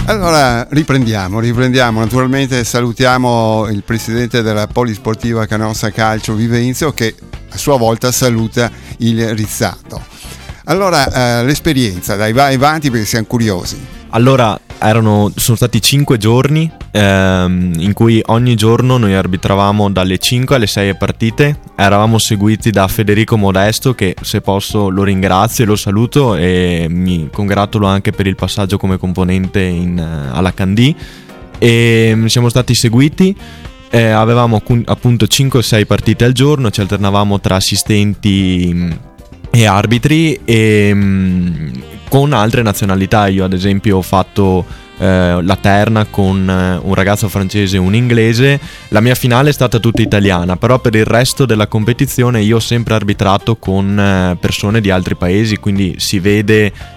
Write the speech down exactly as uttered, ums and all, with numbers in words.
Allora riprendiamo, riprendiamo. Naturalmente salutiamo il presidente della Polisportiva Canossa Calcio Vivenzio, che a sua volta saluta il Rizzato. Allora eh, l'esperienza, dai, vai avanti perché siamo curiosi. Allora, erano, sono stati cinque giorni ehm, in cui ogni giorno noi arbitravamo dalle cinque alle sei partite. Eravamo seguiti da Federico Modesto, che se posso lo ringrazio e lo saluto e mi congratulo anche per il passaggio come componente in, alla Candì. E siamo stati seguiti, eh, avevamo appunto cinque o sei partite al giorno, ci alternavamo tra assistenti e arbitri e mh, con altre nazionalità. Io ad esempio ho fatto eh, la terna con eh, un ragazzo francese e un inglese. La mia finale è stata tutta italiana, però per il resto della competizione io ho sempre arbitrato con eh, persone di altri paesi, quindi si vede